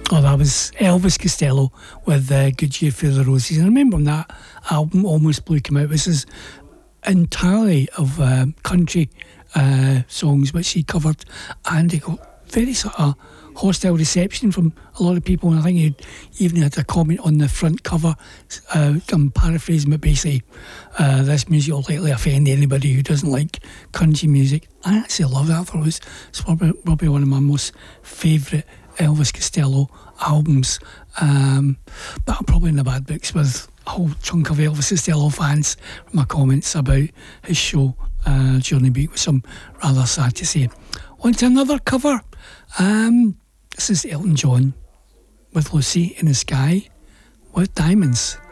Oh, that was Elvis Costello with Good Year for the Roses. And I remember when that album, Almost Blue, came out. This is entirely of country songs which he covered, and he got very sort of hostile reception from a lot of people, and I think he even had a comment on the front cover. I'm paraphrasing, but basically this music will likely offend anybody who doesn't like country music. I actually love that. It's probably one of my most favourite Elvis Costello albums, but I'm probably in the bad books with a whole chunk of Elvis Costello fans from my comments about his show during the week, which I'm rather sad to say. On to another cover. This is Elton John with Lucy in the Sky with Diamonds.